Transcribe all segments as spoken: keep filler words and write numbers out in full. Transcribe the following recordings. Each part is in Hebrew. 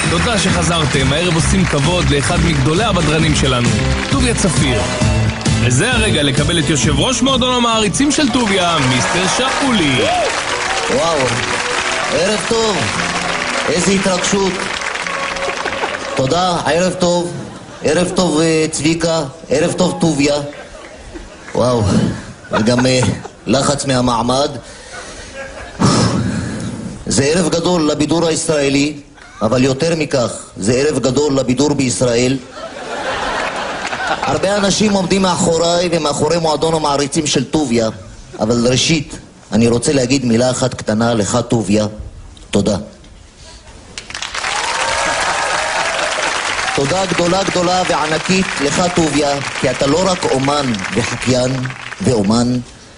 תודה שחזרתם, הערב עושים כבוד לאחד מגדולי הבדרנים שלנו, טוביה צפיר. וזה הרגע לקבל את יושב ראש מועדון המעריצים של טוביה, מיסטר שאולי. וואו, ערב טוב, איזה התרגשות. תודה, ערב טוב, ערב טוב צביקה, ערב טוב טוביה. וואו, וגם לחץ מהמעמד. זה ערב גדול לבידור הישראלי, אבל יותר מכך, זה ערב גדול לבידור בישראל. הרבה אנשים עומדים מאחוריי ומאחורי מועדון המעריצים של טוביה, אבל ראשית, אני רוצה להגיד מילה אחת קטנה לך טוביה, תודה. תודה גדולה גדולה וענקית לך טוביה, כי אתה לא רק אומן וחקיין ואומן,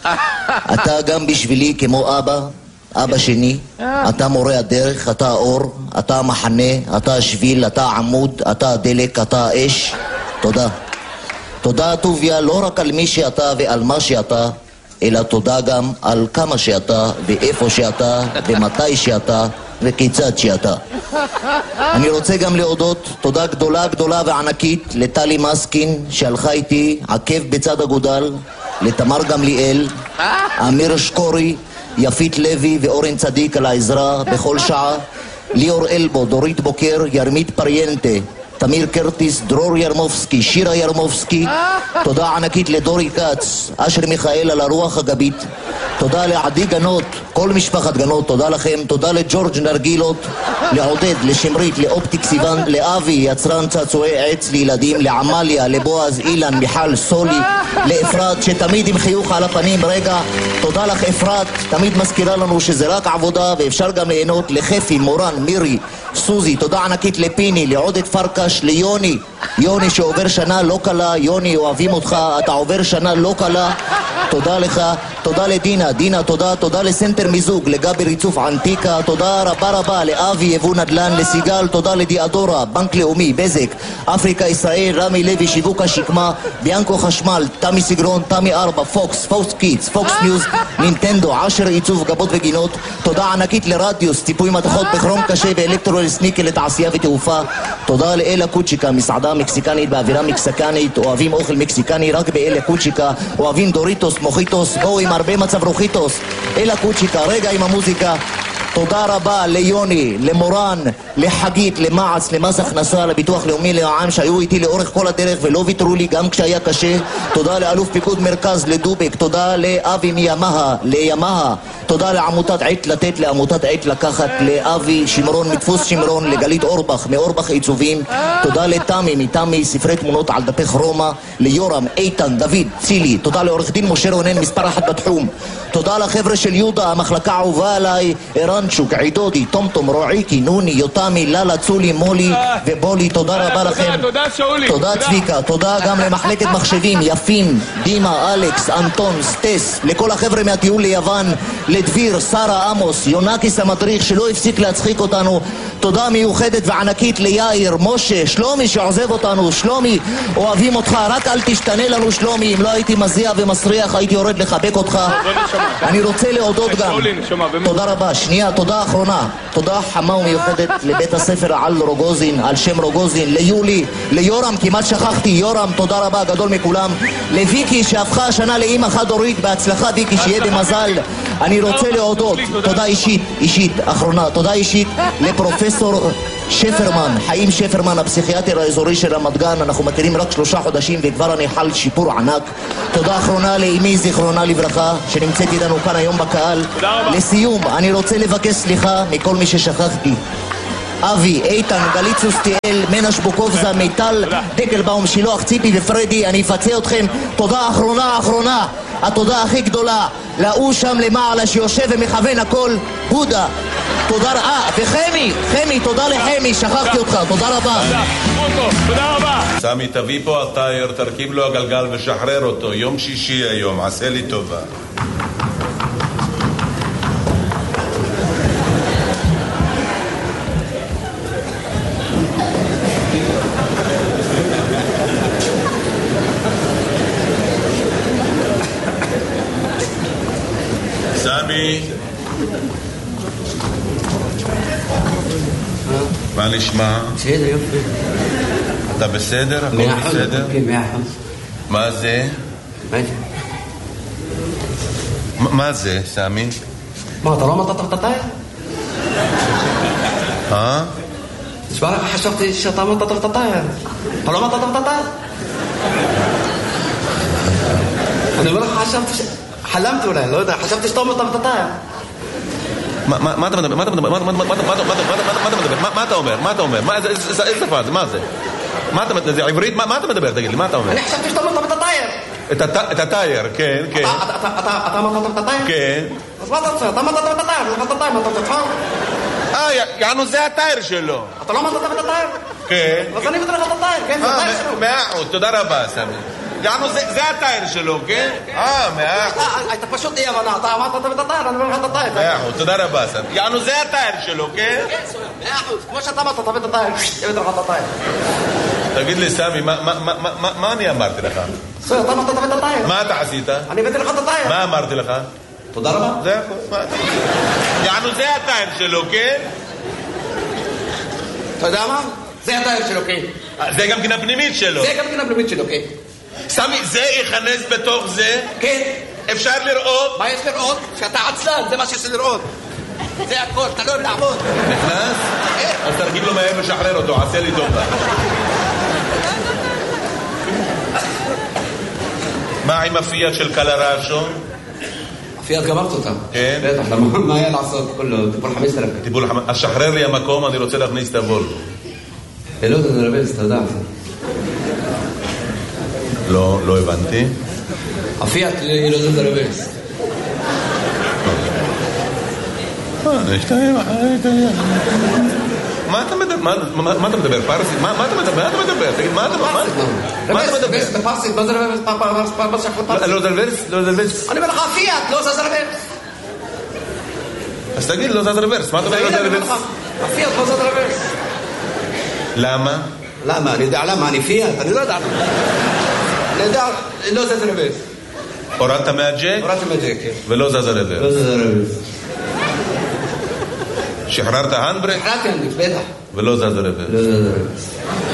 אתה גם בשבילי כמו אבא, אבא שני, אתה מורה הדרך, אתה האור, אתה המחנה, אתה השביל, אתה העמוד, אתה הדלק, אתה האש. תודה. תודה טוביה לא רק על מי שאתה ועל מה שאתה, אלא תודה גם על כמה שאתה ואיפה שאתה ומתי שאתה וכיצד שאתה. אני רוצה גם להודות תודה גדולה גדולה וענקית לטלי מסקין שהלכה איתי עקב בצד אגודל, לתמר גמליאל, אמיר שקורי, יפית לוי ואורן צדיק על העזרה בכל שעה, ליאור אלבו, דורית בוקר, ירמית פריינטה, תמיר קרטיס, דרור ירמובסקי, שירה ירמובסקי. תודה ענקית לדורי קץ, אשר מיכאל על הרוח הגבית. תודה לעדי גנות, כל משפחת גנות, תודה לכם. תודה לג'ורג' נרגילות, לעודד, לשמרית, לאופטיק סיוון, לאבי, יצרן צעצועי עץ לילדים, לעמליה, לבועז, אילן, מיכל, סולי, לאפרת, שתמיד עם חיוך על הפנים. רגע, תודה לך אפרת, תמיד מזכירה לנו שזה רק עבודה ואפשר גם ליהנות. לחפי, מורן, מירי, סוזי, תודה ענקית לפיני, לעודד פרקש, ליוני, יוני שעובר שנה לא קלה. יוני, אוהבים אותך, אתה עובר שנה לא קלה, תודה לך. תודה לדינה, דינה תודה. תודה לסנטר מיזוג, לגבי ריצוף ענתיקה, תודה רבה רבה לאבי יבוא נדל"ן, לסיגל, תודה לדיאדורה, בנק לאומי, בזק, אפריקה ישראל, רמי לוי, שיווק השקמה, ביאנקו חשמל, תמי סגרון, תמי ארבע, פוקס, פוקס קידס, פוקס ניוז, נינטנדו, עשר עיצוב גבות וגינות. תודה ענקית לרדיוס, טיפוי מתכות בכרום קשה ואלקטרול סניקל לתעשייה ותעופה. תודה לאלה קוצ'יקה, מסעדה מקסיקנית באווירה מקסיקנית, אוהבים אוכל מקסיקני רק באלה קוצ'יקה, אוהבים דוריטוס, מוחיטוס, בואו עם הרבה מצב רוחיטוס. אלה קוצ'יקה, רגע עם המוזיקה. תודה רבה ליוני, למורן, לחגית, למעץ, למס הכנסה, לביטוח לאומי, לעם שהיו איתי לאורך כל הדרך ולא ויתרו לי גם כשהיה קשה. תודה לאלוף פיקוד מרכז, לדובק. תודה לאבי מימאה, לימאה. תודה לעמותת עת לתת, לעמותת עת לקחת, לאבי שמרון מדפוס שמרון, לגלית אורבך מאורבך עיצובים. תודה לתמי מתמי ספרי תמונות על דפי כרומה, ליורם, איתן, דוד, צילי. תודה לעורך דין משה רונן, מספר אחת בתחום. תודה לחבר'ה של יהודה, המחלקה אהובה עליי, ערנצ'וק, עידודי, טומטום, רועיקי, נוני, יוטמי, ללה, צולי, מולי ובולי. תודה רבה לכם. תודה שאולי. תודה צביקה. תודה גם למחלקת מחשבים, יפים, דימה, אלכס, אנטון, סטס, לכל החבר'ה מהטיול ליוון, לדביר, שרה, עמוס, יונקיס המדריך שלא הפסיק להצחיק אותנו. תודה מיוחדת וענקית ליאיר, משה, שלומי שעוזב אותנו. שלומי, אוהבים אותך, רק אל תשתנה לנו שלומי, אם לא הייתי מזיע ומסריח הייתי יורד לחבק אותך. אני רוצה להודות גם, תודה רבה, שנייה, תודה אחרונה, תודה חמה ומיוחדת לבית הספר על רוגוזין, על שם רוגוזין, ליולי, ליורם, כמעט שכחתי, יורם, תודה רבה, גדול מכולם, לוויקי שהפכה השנה לאמא חד-הורית, בהצלחה ויקי, שיהיה במזל. אני רוצה להודות, תודה אישית, אישית, אחרונה, תודה אישית לפרופסור שפרמן, חיים שפרמן, הפסיכיאטר האזורי של רמת גן. אנחנו מכירים רק שלושה חודשים וכבר אני חל שיפור ענק. תודה אחרונה לאמי זיכרונה לברכה שנמצאת איתנו כאן היום בקהל. לסיום, אני רוצה לבקש סליחה מכל מי ששכחתי. אבי, איתן, גליצוס, תיאל, מנש בוקובזה, מיטל, דקלבאום, שילוח, ציפי ופרדי, אני אפצה אתכם. תודה אחרונה, אחרונה, התודה הכי גדולה לאו שם למעלה שיושב ומכוון הכל, הודה. תודה רבה, אה, וחמי, חמי, תודה לחמי, שכחתי אותך, תודה רבה. תודה רבה. סמי, תביא פה הטייר, תרכיב לו הגלגל ושחרר אותו, יום שישי היום, עשה לי טובה. סמי, מה נשמע? בסדר, יופי. אתה בסדר? הכל בסדר? כן, מאה אחוז. מה זה? מה זה? מה זה, סמי? מה, אתה לא אמרת את התאי? אה? תשמע לך, חשבתי שאתה אמרת את התאי. אתה לא אמרת את התאי? אני אומר לך, חשבתי ש... חלמתי אולי, לא יודע, חשבתי שאתה אמרת את התאי. מה אתה מדבר? מה אתה מדבר? מה אתה אומר? מה אתה אומר? איזה שפה זה? מה זה? זה עברית? מה אתה מדבר? תגיד לי, מה אתה אומר? אני חשבתי שאתה אמרת את הטייר. את הטייר, כן, כן. אתה אמרת את הטייר? כן. אז מה אתה רוצה? אתה אמרת את הטייר, לא אמרת את הטייר, מה אתה רוצה? אה, יענו זה הטייר שלו. אתה לא אמרת את הטייר? כן. אז אני מבטא לך את הטייר, כן, זה הטייר שלו. מאה אחוז, תודה רבה, סמי. יענו זה הטייר שלו, כן? אה, מאה אחוז. אתה פשוט אי הבנה, אתה אמרת את הטייר, אני אומר לך את הטייר. מאה אחוז, תודה רבה, סמי. יענו זה הטייר שלו, כן? כן, מאה אחוז, כמו שאתה אמרת, תביא את הטייר, תביא לך את הטייר. תגיד לי, סמי, מה אני אמרתי לך? סויה, אתה אמרת תביא את הטייר. מה אתה עשית? אני הבאתי לך את הטייר. מה אמרתי לך? תודה רבה. זה הכל. יענו זה הטייר שלו, כן? אתה יודע מה? זה הטייר שלו, כן. זה גם כן הפנימית שלו. זה גם כן הפנימית שלו, כן. סמי, זה ייכנס בתוך זה? כן. אפשר לראות? מה יש לראות? שאתה עצלן, זה מה שיש לראות. זה הכל, אתה לא לעבוד. נכנס? אז תרגיל לו מהר לשחרר אותו, עשה לי טובה. מה עם הפיאט של קלרשו? הפיאט גמרת אותה. כן? בטח, מה היה לעשות? טיפול חמש עשרה. טיפול חמש עשרה. אז שחרר לי המקום, אני רוצה להכניס את הוולבו. לא, זה נרבז, אתה יודע. לא, לא הבנתי. הפיאט לא זה נרבז. מה אתה מדבר? מה אתה מדבר? פרסית? מה אתה מדבר? מה אתה מדבר? תגיד, מה אתה מדבר? מה אתה מדבר? בפרסית, מה זה רבז? לא זה רבז? לא זה רבז? אני אומר לך, הפיאט, לא זה רבז. אז תגיד, לא זה רבז. מה אתה אומר? לא זה רבז? הפיאט, לא זה רבז. למה? למה? אני יודע למה, אני פיאט, אני לא יודע למה. אני יודע, לא זה רבז. הורדת מהג'ק? הורדתי מהג'ק, כן. ולא זז הרבז. לא זה רבז. שחררת הנדברק? שחררתי הנדברק, בטח. ולא זז הרבז. לא זז הרבז.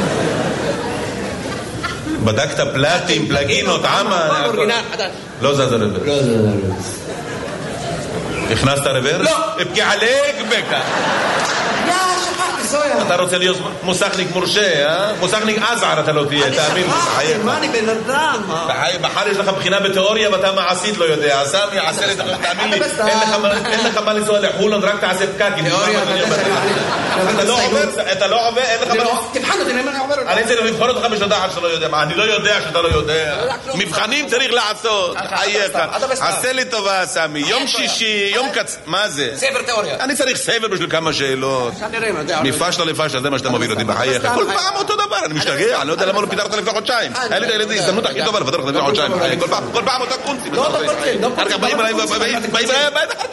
בדקת פלטים, פלגינות, עמה? לא זז הרבז. לא זז הרבז. הכנסת הרבז? לא. אבקי עליק בקה. יא, שכחתי, סויה. אתה רוצה להיות מוסכניק מורשה, אה? מוסכניק עזער אתה לא תהיה, תאמין לי. אני שכחתי, מה אני בן אדם? בחר יש לך בחינה בתיאוריה ואתה מעשית לא יודע. סמי, עשה לי, תאמין לי, אין לך מה לנסוע לחולון, רק תעשה פקקים. תיאוריה, אתה לא עובר, אתה לא עובר, אין לך מה... תבחן אותי, אני עובר אותי. אני צריך לבחון אותך בשדה אחת שאתה לא יודע. אני לא יודע שאתה לא יודע. מבחנים צריך לעשות. חייך. עשה לי טובה, סמי. יום שישי, יום קצ... מה זה? ספר תיאוריה. אני צריך ספר בשביל כמה שאלות. מפשלה לפשלה, זה מה שאתה מוביל אותי בחייך. כל פעם אותו דבר, אני משתגע, אני לא יודע למה לא פיתרת לפני חודשיים. היה לי את ההזדמנות הכי טובה לפתר לך לפני חודשיים. כל פעם אותו קונצים. לא אותו קונצים, לא קונצים. באים אליי, באים אליי,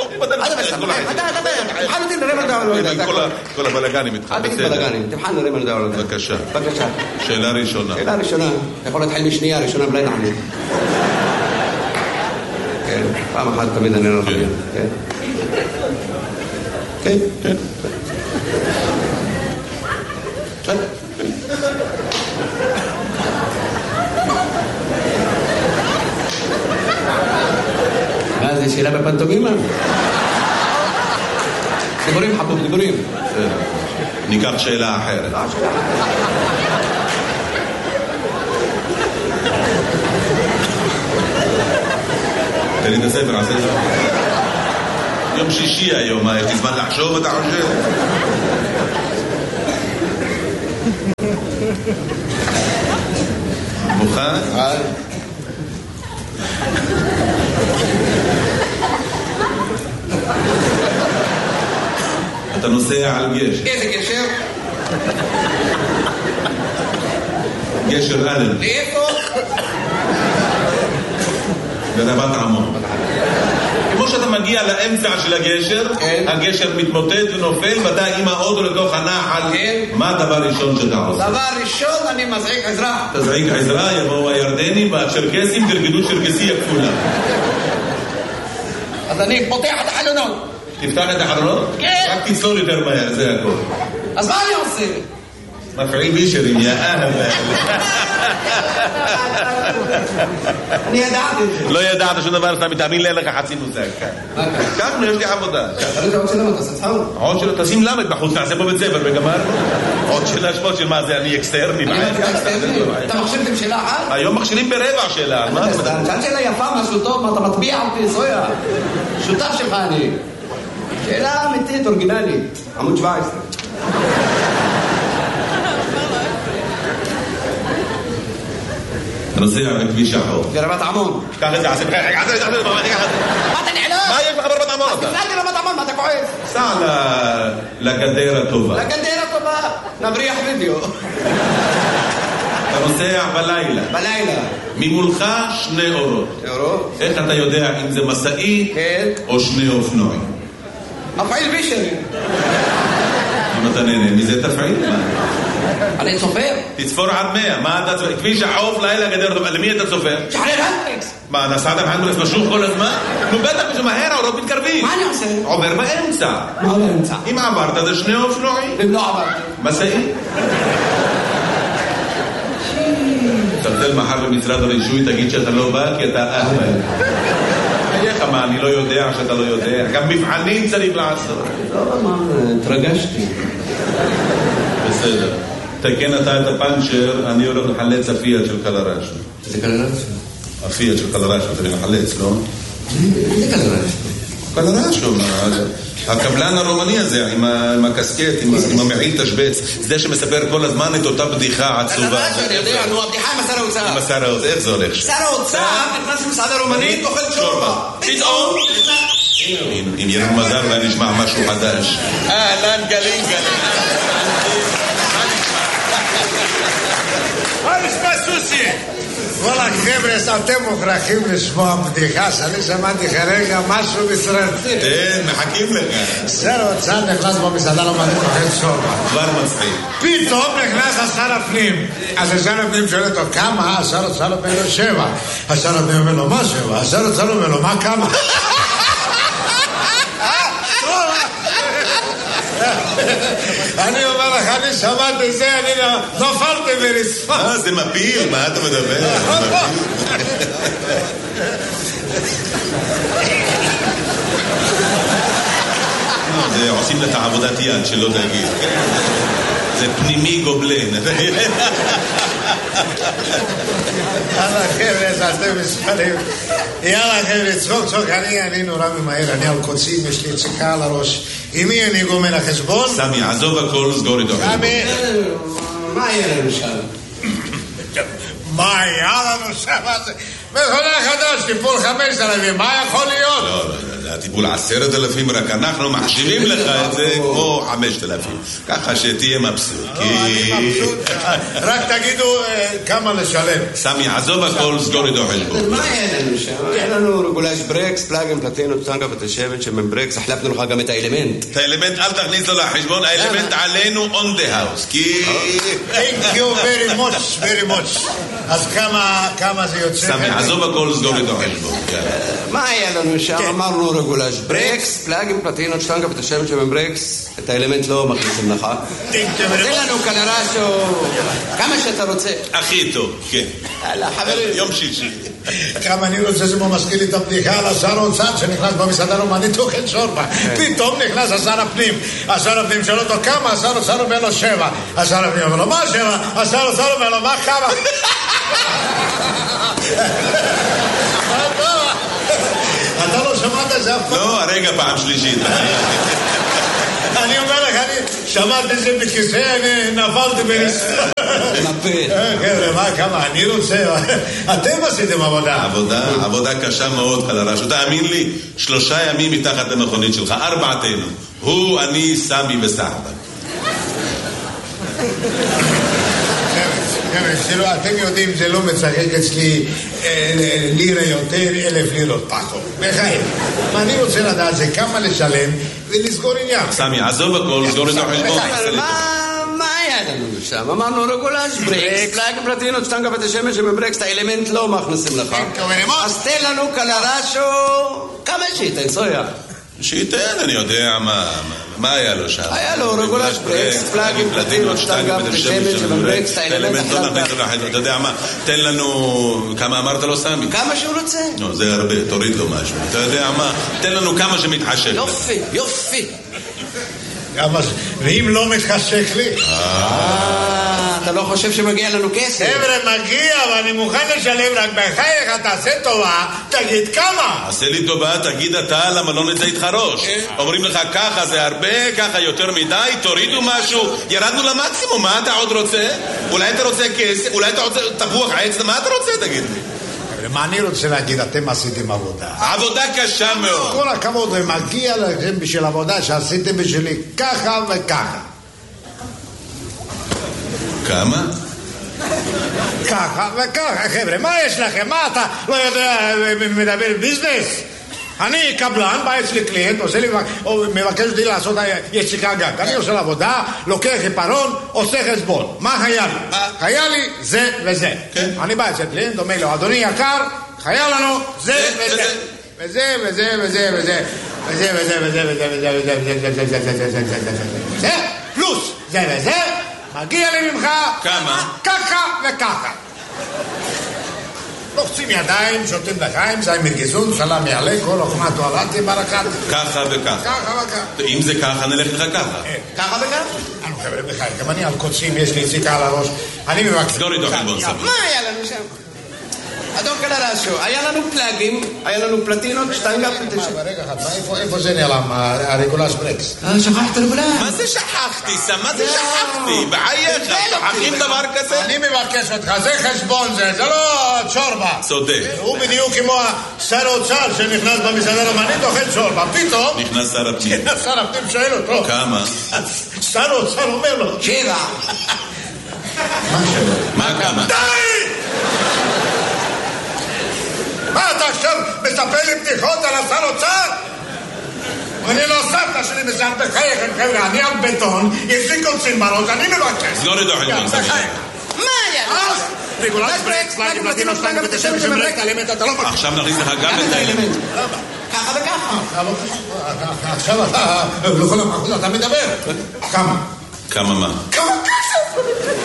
כל הבלגנים איתך. אל תגיד בלגנים, תבחן נראה מה נדע עליו. בבקשה. בבקשה. שאלה ראשונה. שאלה ראשונה. יכול להתחיל משנייה, ראשונה בלי נענים. כן, פעם אחת תמיד אני לא חייב. כן. כן, כן. בסדר. מה זה, שאלה בפנטומימה? דיבורים חבוב, דיבורים. ניקח שאלה אחרת. תן לי את הספר, עשה את זה. יום שישי היום, יש לי זמן לחשוב, אתה חושב? מוכן? אתה נוסע על גשר. איזה גשר? גשר אלן. לאיפה? בנבת עמון. כמו שאתה מגיע לאמצע של הגשר, הגשר מתמוטט ונופל, ואתה עם האוטו לתוך הנחל. מה הדבר הראשון שאתה עושה? דבר ראשון, אני מזעיק עזרה. תזעיק עזרה, יבואו הירדנים והצ'רקסים, תרגדו צ'רקסי הכפולה. אז אני פותח את החלונות. תפתח את החלונות? כן. רק תצלול יותר מהר, זה הכל. אז מה אני עושה? עושה? מפעיל בישרים, יא אהבה. אני ידעתי את זה. לא ידעת שום דבר, אתה מתאמין לי לך חצי מוזג. כך, יש לי עבודה. אתה עוד שלמה, תעשה צחוק. עוד שלא, תשים למד בחוץ, נעשה פה בית ספר וגמרנו. עוד שאלה שמות של מה זה, אני אקסטרני. אתה מכשירים שאלה אחת? היום מכשירים ברבע שאלה. שאלה שאלה יפה, משהו טוב, מה אתה מטביע אותי, סויה? שותף שלך אני. שאלה אמיתית, אורגינלית. עמוד שבע עשרה. נוסע בכביש החור. לרבת עמון. קח את זה, עשי בחייך, עשי את זה, עשי את זה, מה אתה נעלם? מה יש לך ברבת עמון? אז תפלאתי רבת עמון, מה אתה כועס? סע לגדר הטובה. לגדר הטובה, נבריח וידאו. אתה נוסע בלילה. בלילה. ממולך שני אורות. אורות? איך אתה יודע אם זה מסעי או שני אופנועים? מפעיל בישרי. אם אתה נהנה מזה תפעיל. אני צופר. תצפור עד מאה. מה אתה צופר? כביש החוף, לילה גדר הטובה. למי אתה צופר? שחרר הנדריקס. מה, נסעת בהנדריקס משוך כל הזמן? נו בטח, זה מהר, האורות מתקרבים. מה אני עושה? עובר באמצע. מה באמצע? אם עברת זה שני אופנועים. אם לא עברתי. מסעי. תרצל מחר במשרד הרישוי, תגיד שאתה לא בא כי אתה אהבל. חייך, מה, אני לא יודע שאתה לא יודע. גם מבחנים צריך לעשות. לא, מה, התרגשתי. בסדר. תקן אתה את הפנצ'ר, אני הולך לחלץ הפיאט של קלרש. זה קלרש? הפיאט של קלרש, אתה לחלץ, לא? זה קלרש. קלרש, הקבלן הרומני הזה, עם הקסקט, עם המעיל תשבץ, זה שמספר כל הזמן את אותה בדיחה עצובה. קלרש, אני יודע, נו, הבדיחה עם השר האוצר. עם השר האוצר, איך זה הולך? שר האוצר נכנס למסעדה רומנית, אוכל שורבה. פתאום אם יהיה לנו מזל ואני נשמע משהו חדש. אהלן גלים גלים. מה נשמע סוסי? וואלה חבר'ה, אתם מוכרחים לשמוע בדיחה שאני שמעתי כרגע משהו מסרטי. כן, מחכים לך. שר האוצר נכנס במסעדה רומנית אוכל שורבה. כבר מצחיק. פתאום נכנס השר הפנים. אז השר הפנים שואל אותו כמה? השר האוצר אומר לו שבע. השר הפנים אומר לו מה שבע? השר האוצר אומר לו מה כמה? אני אומר לך, אני שמעתי זה, אני נופלתי ברצפה. אה, זה מפיל, מה אתה מדבר? זה עושים לך עבודת יד שלא תגיד. זה פנימי גובלן. יאללה חבר'ה, אתם מספרים. יאללה חבר'ה, צחוק צחוק, אני נורא ממהר, אני על קוצים, יש לי ציקה על הראש. עם מי אני גומר החשבון? סמי, עזוב הכל, סגור איתו חשבון. מה יהיה לנו שם? מה היה לנו שם? מכונה חדש, טיפול חמש אלפים, מה יכול להיות? לא, לא, זה הטיפול עשרת אלפים, רק אנחנו מחשיבים לך את זה כמו חמשת אלפים. ככה שתהיה מבסוט. אני מבסוט, רק תגידו כמה לשלם. סמי, עזוב הכל, סגור איתו חשבון. מה יהיה לנו שם? יהיה לנו רגולש ברקס, פלאגן, פלטינות, טנקה ותשבת שמן ברקס, החלפנו לך גם את האלמנט. את האלמנט אל תכניס לו לחשבון, האלמנט עלינו on the house, כי... Thank you very much, very much. אז כמה זה יוצא? סמי, עזוב הכל, סגור איתו חשבון. מה היה לנו שם? אמרנו רגולש ברקס, פלאגן, פלטינות, טנקה ותשבת שמן ברקס, את האלמנט לא מכניסים לך. תן לנו קלרשו, כמה שאתה רוצה. הכי טוב, כן. יום שישי. כמה אני רוצה שבו מזכיר לי את הבדיחה על השר האוצר שנכנס במסעדה רומנית אוכל שורבה. פתאום נכנס השר הפנים. השר הפנים שואל אותו כמה? השר האוצר אומר לו שבע. השר הפנים אומר לו מה שבע? השר האוצר אומר לו מה כמה? אתה לא שמעת את זה אף פעם? לא, הרגע פעם שלישית. אני אומר לך, אני שמעתי את זה בכיסא, אני נפלתי ברצפה. נפל. חבר'ה, מה, כמה, אני רוצה, אתם עשיתם עבודה. עבודה, עבודה קשה מאוד, קלרש. תאמין לי, שלושה ימים מתחת למכונית שלך, ארבעתנו. הוא, אני, סמי וסחבא. אתם יודעים, זה לא מצחק אצלי לירה יותר, אלף לירות פחות. בחיים. אני רוצה לדעת זה כמה לשלם ולסגור עניין. סמי, עזוב הכל, סגור את החשבון. מה היה לנו שם? אמרנו רגולש ברקס, פלאגן פלטינות, שטנגה ותשמש שמברקס, את האלמנט לא מכניסים לך. אז תן לנו קלרשו, כמה שייתן, סויה. שייתן, אני יודע מה, מה היה לו שם? היה לו רגולש ברקס, פלאגים, פלטינות, שטנגה, שמש, וברקס, את האלמנט החלטה. אתה יודע מה, תן לנו, כמה אמרת לו סמי? כמה שהוא רוצה. לא, זה הרבה, תוריד לו משהו. אתה יודע מה, תן לנו כמה שמתחשק. יופי, יופי. ואם לא מתחשק לי? אה, אתה לא חושב שמגיע לנו כסף? חבר'ה, מגיע, ואני מוכן לשלם, רק בחייך, תעשה טובה, תגיד כמה. עשה לי טובה, תגיד אתה, למה לא נצא איתך ראש? אומרים לך ככה זה הרבה, ככה יותר מדי, תורידו משהו, ירדנו למקסימום, מה אתה עוד רוצה? אולי אתה רוצה כסף, אולי אתה רוצה תפוח עץ, מה אתה רוצה, תגיד לי? מה אני רוצה להגיד, אתם עשיתם עבודה. עבודה קשה מאוד. כל הכבוד, ומגיע לכם בשביל עבודה שעשיתם בשבילי ככה וככה. כמה? ככה וככה, חבר'ה, מה יש לכם? מה אתה לא יודע, מדבר ביזנס? אני קבלן, בא אצלי קליינט, עושה לי, מבקש אותי לעשות יציקה גג. אני עושה לעבודה, לוקח עיפרון, עושה חשבון. מה היה לי? היה לי זה וזה. אני בא אצלי קליינט, אומר לו, אדוני יקר, היה לנו זה וזה. וזה וזה וזה וזה. וזה וזה וזה וזה וזה וזה וזה וזה וזה וזה וזה פלוס זה וזה, מגיע לי ממך כמה? ככה וככה. לוחצים ידיים, שותים לחיים, זה מגיזון, סלם יעלה, כל אוכמה טואלטי, ברקת. ככה וככה. ככה וככה. אם זה ככה, נלך לך ככה. ככה וככה? אני חבר'ה בחיים, גם אני על קוצים, יש לי יציקה על הראש. אני מבקש. סגור איתו חלבון סביר. מה היה לנו שם? אדון קלרשו, היה לנו פלאגים, היה לנו פלטינות, שטנגה, פלטינות. רגע אחד, איפה זה נעלם, הרגולש ברקס? אה, שכחת רגולש. מה זה שכחתי, סם? מה זה שכחתי? בחייך, שוכחים דבר כזה? אני מבקש אותך, זה חשבון זה, זה לא צ'ורבה. צודק. הוא בדיוק כמו שר האוצר שנכנס במסעדה רומנית, אוכל צ'ורבה, פתאום... נכנס שר הפנים. שר הפנים שואל אותו. כמה? שר האוצר אומר לו. שבע. מה שבע? מה כמה? די! מה אתה עכשיו מספר לי בדיחות על השר אוצר? אני לא סבתא שלי מסעד בחייכם, חבר'ה, אני על בטון, יש לי קוצים בראש, אני מבקש. סגור איתו חלבון סביר. מה היה? רגולש ברקס, פלאגים, פלטינות, שטנגה ותשם שמברק, האלמנט אתה לא מבקש. עכשיו נכניס לך גם את האלמנט. ככה וככה. עכשיו אתה, לכל המחוז אתה מדבר. כמה? כמה מה? כמה כסף?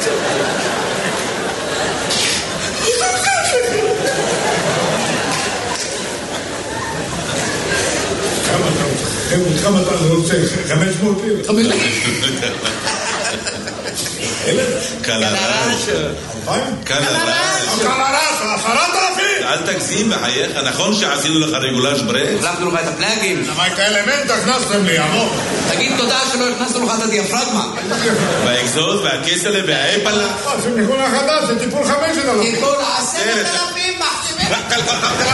כמה אתה רוצה? חמש מאות לירה. חמש מאות לירה. קלרש. קלרש. קלרש, עשרת אלפים. אל תגזים בחייך, נכון שעשינו לך רגולש ברקס? החלפנו לך את הפלאגים. למה את האלמנט הכנסתם לי, עמוק? תגיד תודה שלא הכנסנו לך את הדיאפרגמה. והאקזוז והכסלה והאפלה. זה ניגון החדש, זה טיפול חמשת אלפים. טיפול עשרת אלפים מחתימים.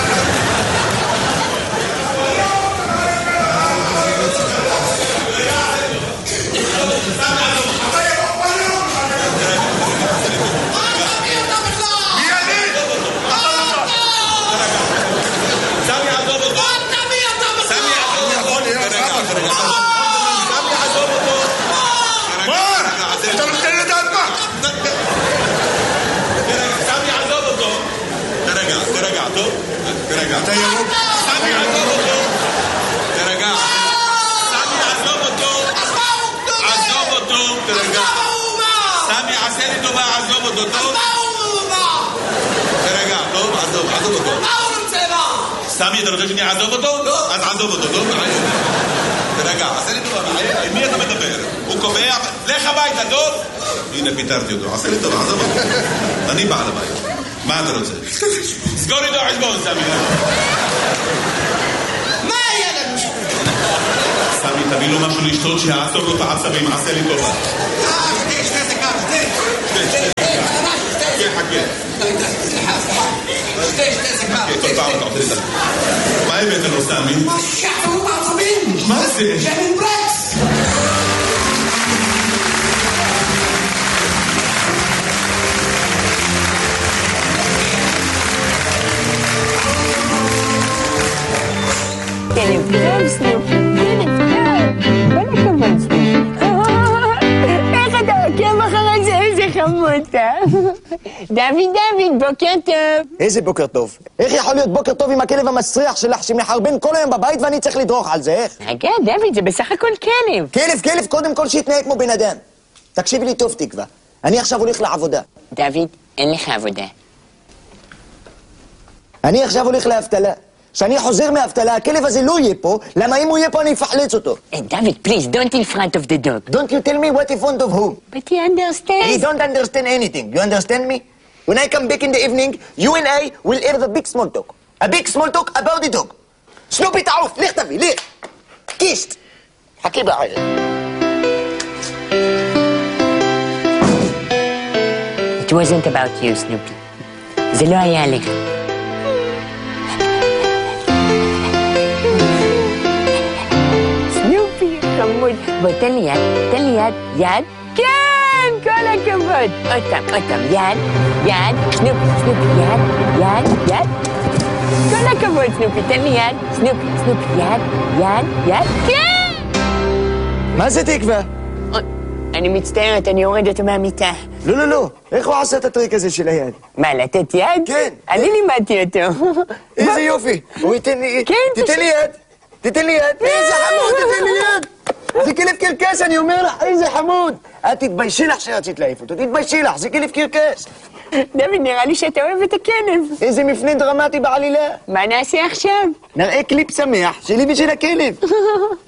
אתה ירוק. סמי עזוב אותו. תרגע. סמי עזוב אותו. עזוב אותו. תרגע. סמי עשה לי טובה, עזוב אותו. טוב? תרגע, טוב? עזוב, עזוב אותו. סמי, אתה רוצה שאני אעזוב אותו? אז עזוב אותו, טוב? תרגע, עשה לי טובה. עם מי אתה מדבר? הוא קובע, לך הביתה, טוב? הנה, פיתרתי אותו. עשה לי טובה, עזוב אותו. אני בעל הבית. מה אתה רוצה? סגור איתו חשבון, סמי. מה היה לנו? סמי, תביא לו משהו לשתות שיעצור לו את העצבים, עשה לי טובה. אה, שתי, שתי סיגר, שתי. שתי, שתי. חכה, חכה. שתי, שתי סיגר. טוב, פעם, אתה רוצה לדעת. מה הבאת לו, סמי? מה שעצרו בעצבים? מה זה? שמן ברקס. איך אתה עוקב אחרי זה? איזה חמודה. דוד, דוד, בוקר טוב. איזה בוקר טוב? איך יכול להיות בוקר טוב עם הכלב המסריח שלך שמחרבן כל היום בבית ואני צריך לדרוך על זה, איך? רגע, דוד, זה בסך הכל כלב. כלב, כלב, קודם כל שיתנהג כמו בן אדם. תקשיבי לי טוב, תקווה. אני עכשיו הולך לעבודה. דוד, אין לך עבודה. אני עכשיו הולך לאבטלה. כשאני חוזר מאבטלה, הכלב הזה לא יהיה פה, למה אם הוא יהיה פה אני אפחלץ אותו. Hey, David, please, don't in front of the dog. Don't you tell me what in front of whom? But he understands. He don't understand anything. You understand me? When I come back in the evening, you and I will have a big small talk. A big small talk about the dog. סנופי תעוף, לך תביא, לך. קישט. חכי בערב. It wasn't about you, Snoopy. זה לא היה עליך. סנופי, חמוד. בוא, תן לי יד, תן לי יד, יד. כן, כל הכבוד. עוד פעם, עוד פעם, יד, יד, סנופי, סנופי, יד, יד, יד. כל הכבוד, סנופי, תן לי יד, סנופי, סנופי, יד, יד, יד, כן! מה זה תקווה? אני מצטערת, אני יורד אותו מהמיטה. לא, לא, לא. איך הוא עשה את הטריק הזה של היד? מה, לתת יד? כן. אני לימדתי אותו. איזה יופי. הוא ייתן לי... כן, תיתן לי יד. תיתן לי יד. איזה חמוד, תיתן לי יד. זה כלב קרקס, אני אומר לך, איזה חמוד. את תתביישי לך שרצית להעיף אותו, תתביישי לך, זה כלב קרקס. דוד, נראה לי שאתה אוהב את הכלב. איזה מפנה דרמטי בעלילה. מה נעשה עכשיו? נראה קליפ שמח שלי ושל הכלב.